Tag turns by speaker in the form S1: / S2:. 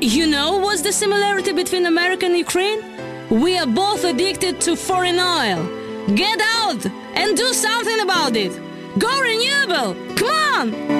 S1: You know what's the similarity between America and Ukraine? We are both addicted to foreign oil. Get out and do something about it. Go renewable! Come on!